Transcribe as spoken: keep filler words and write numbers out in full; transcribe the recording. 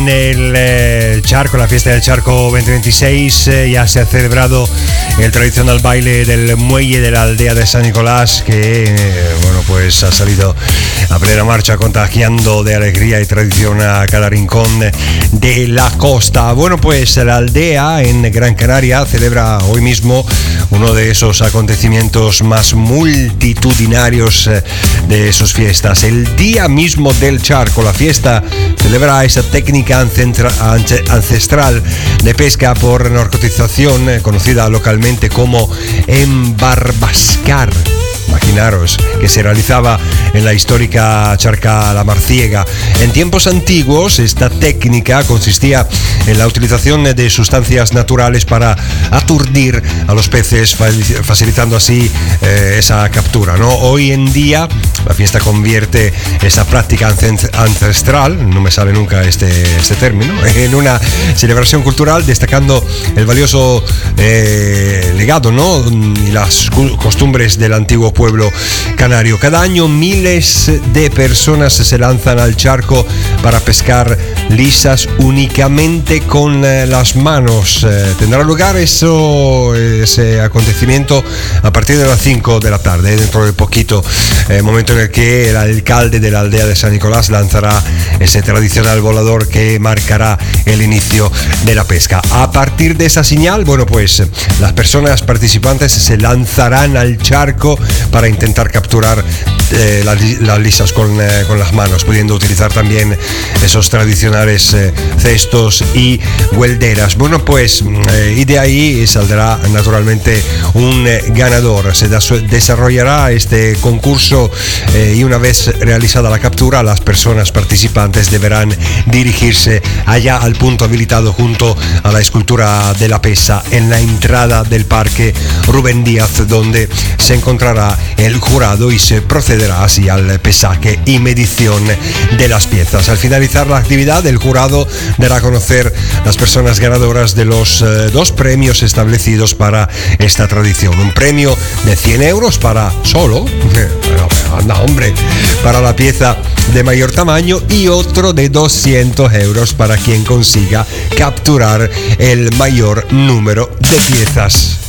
el eh, Charco, la fiesta del Charco veinte veintiséis, eh, ya se ha celebrado el tradicional baile del muelle de la aldea de San Nicolás, que eh, bueno, pues ha salido a plena marcha, contagiando de alegría y tradición a cada rincón de la costa. Bueno, pues la aldea en Gran Canaria celebra hoy mismo uno de esos acontecimientos más multitudinarios de sus fiestas, el Día mismo del Charco. La fiesta celebra esa técnica ancestral de pesca por narcotización, conocida localmente como embarbascar. Imaginaros que se realizaba en la histórica charca La Marciega. En tiempos antiguos, esta técnica consistía en la utilización de sustancias naturales para aturdir a los peces, facilitando así eh, esa captura, ¿no? Hoy en día, la fiesta convierte esa práctica ancestral, no me sale nunca este, este término, en una celebración cultural, destacando el valioso eh, legado, ¿no? Y las costumbres del antiguo pueblo canario. Cada año miles de personas se lanzan al charco para pescar lisas únicamente con eh, las manos. Eh, tendrá lugar eso, ese acontecimiento a partir de las cinco de la tarde, dentro de poquito, eh, momento en el que el alcalde de la aldea de San Nicolás lanzará ese tradicional volador que marcará el inicio de la pesca. A partir de esa señal, bueno, pues las personas participantes se lanzarán al charco para intentar capturar eh, las, las lisas con, eh, con las manos, pudiendo utilizar también esos tradicionales eh, cestos y huelderas. Bueno, pues eh, y de ahí saldrá naturalmente un eh, ganador. Se desarrollará este concurso eh, y una vez realizada la captura, las personas participantes deberán dirigirse allá al punto habilitado junto a la escultura de la pesa en la entrada del Parque Rubén Díaz, donde se encontrará el jurado y se procederá así al pesaje y medición de las piezas. Al finalizar la actividad, el jurado dará a conocer las personas ganadoras de los eh, dos premios establecidos para esta tradición. Un premio de cien euros para solo, anda hombre, para la pieza de mayor tamaño, y otro de doscientos euros para quien consiga capturar el mayor número de piezas.